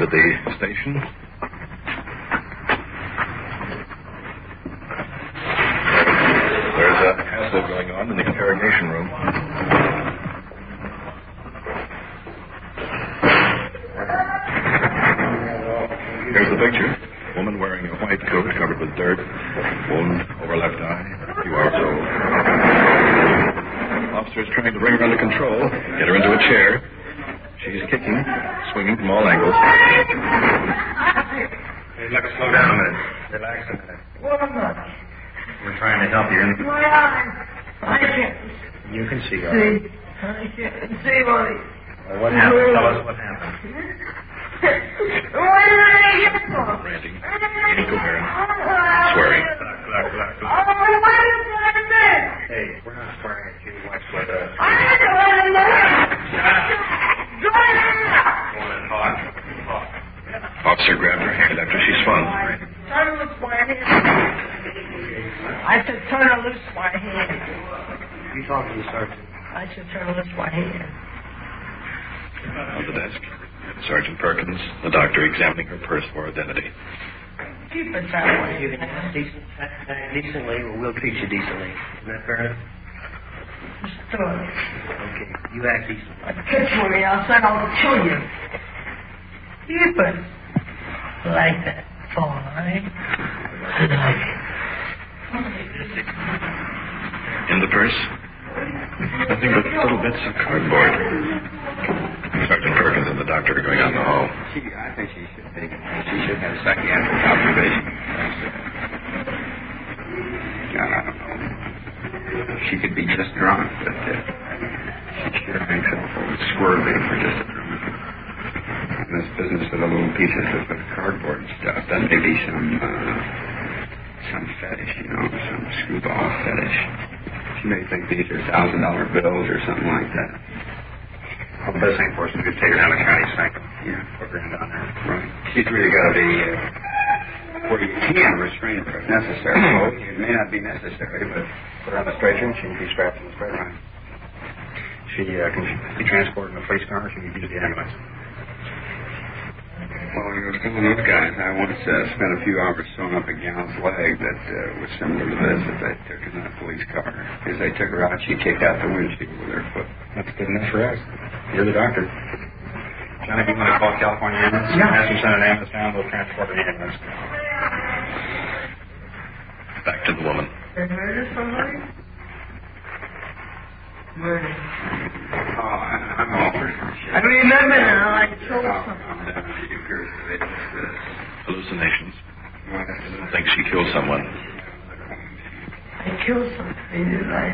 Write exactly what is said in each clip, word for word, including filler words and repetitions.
to the station. There's a hassle going on in the interrogation room. Here's the picture. Woman wearing a white coat covered with dirt. Wound over left eye. A few hours old. Officer's trying to bring her under control. Get her into a chair. She's kicking, swinging from all angles. Hey, look, slow down a minute. Relax a minute. What am I? We're trying to help you. My eyes. I can't You can see, all see. right. I can't see, buddy. Well, what happened? Tell us what happened. Where did I get from? Ranting, incoherent, swearing. Clark, Clark, Clark, Oh, Clark. what is that? Hey, we're not swearing at you. Watch what, uh... I don't want to know. You want to talk? Talk. Officer grabbed her hand after she spun. Turn loose my hand. I said turn loose my hand. You talk to the sergeant. I said turn loose my hand. On the desk, Sergeant Perkins, the doctor examining her purse for identity. Keep it that way. You can act decent, act decently, or we'll treat you decently. Isn't that fair enough? Just do it. Okay, you act decently. I catch one of you, I said I'll kill you. Keep it. Like that. All right. Like it. In the purse, nothing but little bits of cardboard. Sergeant Perkins and the doctor are going out in the hall. She, I think she should take it. She should have psychiatric observation. God, I don't know. She could be just drunk, but uh, she sure makes up for it squirrely for just a drunk. And this business of the little pieces of the cardboard stuff, that may be some, uh, some fetish, you know, some screwball fetish. She may think these are thousand dollar bills or something like that. Well, the best thing for us is to take her down to county psych. Yeah. Put her in down there. Right. She's really got to be uh, where you can restrain her if necessary. Well, it may not be necessary, but Put her on the stretcher and she can be strapped in the stretcher. right. She uh, can be transported in a police car or she can use the ambulance. Well, you were telling those guys I once uh, spent a few hours sewing up a gal's leg that uh, was similar to this that they took in that police car. As they took her out, she kicked out the windshield with her foot. That's good enough for us. You're the doctor. Johnny, if you want to call California ambulance, Yeah. ask them to send an ambulance down, we'll transport her in the ambulance. Back to the woman. You murder somebody? Murder. Oh, I- I'm all for it. I remember now, I killed Oh, somebody. no, she appears to be this. Hallucinations. Well, that's- Thinks she killed someone. I killed somebody, did I?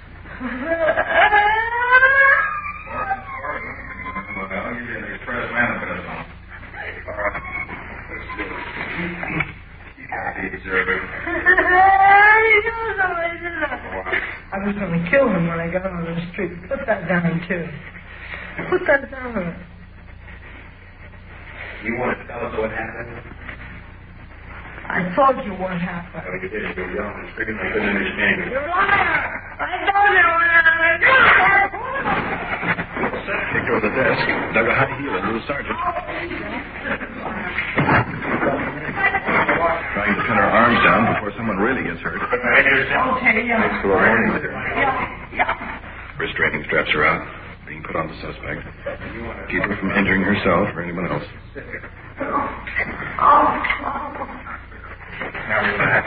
Well, I'll give you an express manifest on. All right. Let's do it. You got to deserve it. I killed somebody, did I? I was going to kill him when I got on the street. Put that down, too. Put that down. You want to tell us what happened? I told you what happened. Oh, you did. You were yelling and screaming. I couldn't understand you. You're a liar! I told you what happened. Kicked her over the desk, dug a high heel into the sergeant. Trying to pin her arms down before someone really gets hurt. Okay, yeah. Thanks for the warning there. Yeah, yeah. Restraining straps are out, being put on the suspect. Keep her from injuring herself or anyone else. Oh, Now relax.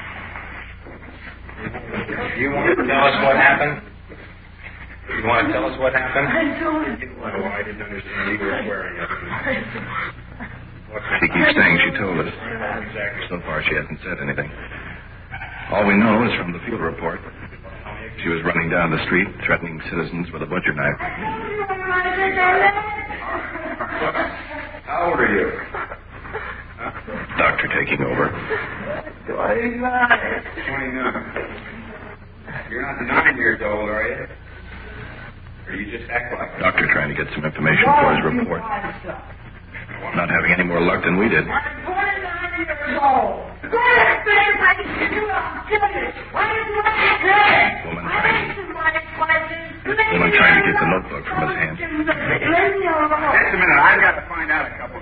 You want to tell us what happened? You want to tell us what happened? I told you. Oh, I didn't understand. You were swearing at me. She keeps saying she told us. Exactly. So far, she hasn't said anything. All we know is from the field report. She was running down the street, threatening citizens with a butcher knife. How old are you? Doctor taking over. twenty-nine. twenty-nine. You're not nine years old, are you? Or you just act like it? Doctor trying to get some information for his report. Not having any more luck than we did. I'm twenty-nine years old. Go ahead, babe. I can see you. I'll kill you. Why did you want to kill me? Woman I trying, answered my questions. woman trying to get the notebook from his hand. Leave me alone. Just a minute. I've got to find out a couple